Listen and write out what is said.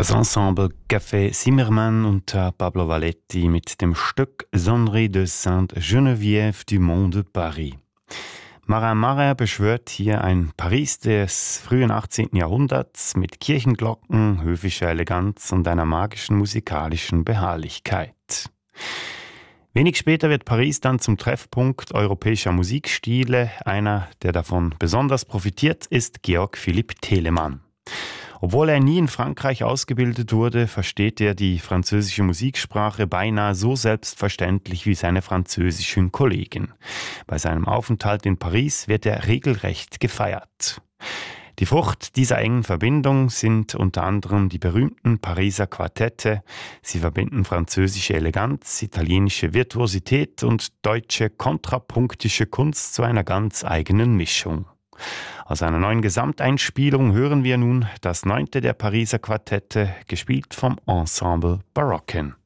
Das Ensemble Café Zimmermann unter Pablo Valletti mit dem Stück Sonnerie de Sainte-Geneviève du Mont de Paris. Marin Marin beschwört hier ein Paris des frühen 18. Jahrhunderts mit Kirchenglocken, höfischer Eleganz und einer magischen musikalischen Beharrlichkeit. Wenig später wird Paris dann zum Treffpunkt europäischer Musikstile. Einer, der davon besonders profitiert, ist Georg Philipp Telemann. Obwohl er nie in Frankreich ausgebildet wurde, versteht er die französische Musiksprache beinahe so selbstverständlich wie seine französischen Kollegen. Bei seinem Aufenthalt in Paris wird er regelrecht gefeiert. Die Frucht dieser engen Verbindung sind unter anderem die berühmten Pariser Quartette. Sie verbinden französische Eleganz, italienische Virtuosität und deutsche kontrapunktische Kunst zu einer ganz eigenen Mischung. Aus einer neuen Gesamteinspielung hören wir nun das 9. der Pariser Quartette, gespielt vom Ensemble Barocken.